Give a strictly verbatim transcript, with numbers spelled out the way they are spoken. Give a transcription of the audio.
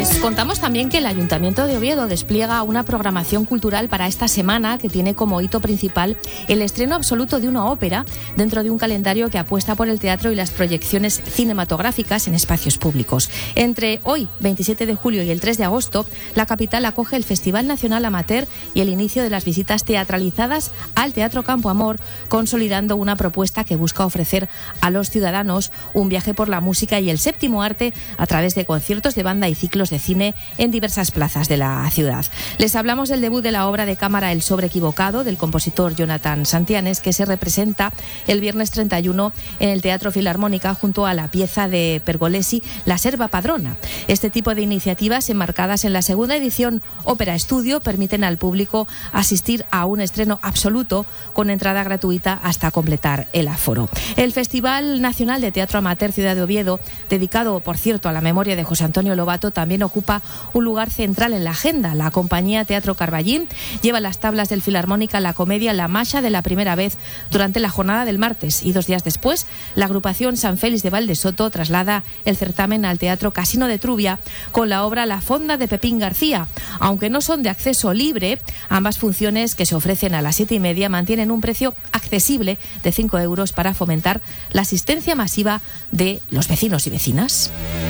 Les contamos también que el Ayuntamiento de Oviedo despliega una programación cultural para esta semana que tiene como hito principal el estreno absoluto de una ópera dentro de un calendario que apuesta por el teatro y las proyecciones cinematográficas en espacios públicos. Entre hoy, veintisiete de julio, y el tres de agosto, la capital acoge el Festival Nacional Amateur y el inicio de las visitas teatralizadas al Teatro Campo Amor, consolidando una propuesta que busca ofrecer a los ciudadanos un viaje por la música y el séptimo arte a través de conciertos de banda y ciclos de cine en diversas plazas de la ciudad. Les hablamos del debut de la obra de cámara El sobre equivocado del compositor Jonathan Santianes, que se representa el viernes treinta y uno en el Teatro Filarmónica junto a la pieza de Pergolesi La Serva Padrona. Este tipo de iniciativas, enmarcadas en la segunda edición Ópera Estudio, permiten al público asistir a un estreno absoluto con entrada gratuita hasta completar el aforo. El Festival Nacional de Teatro Amateur Ciudad de Oviedo, dedicado, por cierto, a la memoria de José Antonio Lobato, también ocupa un lugar central en la agenda. La compañía Teatro Carballín lleva las tablas del Filarmónica la comedia La Masha de la primera vez durante la jornada del martes, y dos días después la agrupación San Félix de Valdesoto traslada el certamen al Teatro Casino de Trubia con la obra La Fonda de Pepín García. Aunque no son de acceso libre, ambas funciones, que se ofrecen a las siete y media, mantienen un precio accesible de cinco euros para fomentar la asistencia masiva de los vecinos y vecinas.